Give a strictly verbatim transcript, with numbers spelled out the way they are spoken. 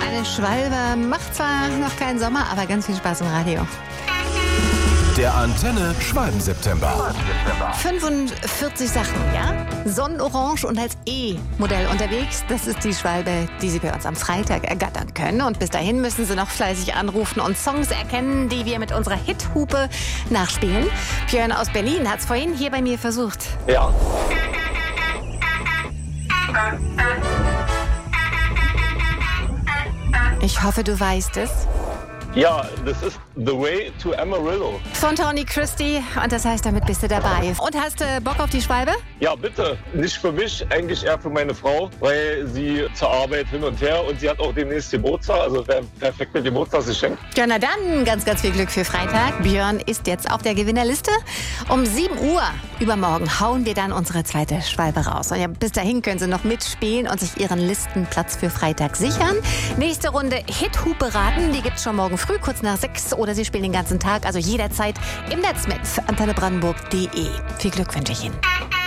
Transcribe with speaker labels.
Speaker 1: Eine Schwalbe macht zwar noch keinen Sommer, aber ganz viel Spaß im Radio.
Speaker 2: Der Antenne Schwalben-September.
Speaker 1: fünfundvierzig Sachen, ja? Sonnenorange und als E-Modell unterwegs. Das ist die Schwalbe, die Sie bei uns am Freitag ergattern können. Und bis dahin müssen Sie noch fleißig anrufen und Songs erkennen, die wir mit unserer Hithupe nachspielen. Björn aus Berlin hat es vorhin hier bei mir versucht.
Speaker 3: Ja.
Speaker 1: Ich hoffe, du weißt es.
Speaker 3: Ja, das ist The Way to Amarillo.
Speaker 1: Von Tony Christie. Und das heißt, damit bist du dabei. Und hast du äh, Bock auf die Schwalbe?
Speaker 3: Ja, bitte. Nicht für mich, eigentlich eher für meine Frau, weil sie zur Arbeit hin und her und sie hat auch demnächst Geburtstag, also wäre perfekt mit Geburtstagsgeschenk.
Speaker 1: Ja, na dann, ganz, ganz viel Glück für Freitag. Björn ist jetzt auf der Gewinnerliste. Um sieben Uhr übermorgen hauen wir dann unsere zweite Schwalbe raus. Und ja, bis dahin können Sie noch mitspielen und sich Ihren Listenplatz für Freitag sichern. Nächste Runde Hithupe raten, die gibt's schon morgen früh, kurz nach sechs. Oder Sie spielen den ganzen Tag, also jederzeit im Netz mit antenne brandenburg punkt de. Viel Glück wünsche ich Ihnen.